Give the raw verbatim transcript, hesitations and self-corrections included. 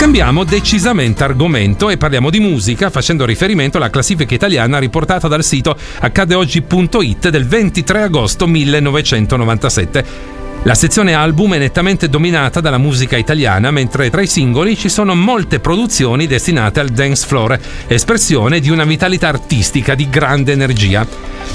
Cambiamo decisamente argomento e parliamo di musica, facendo riferimento alla classifica italiana riportata dal sito accade oggi punto it del ventitré agosto millenovecentonovantasette. La sezione album è nettamente dominata dalla musica italiana, mentre tra i singoli ci sono molte produzioni destinate al dance floor, espressione di una vitalità artistica di grande energia.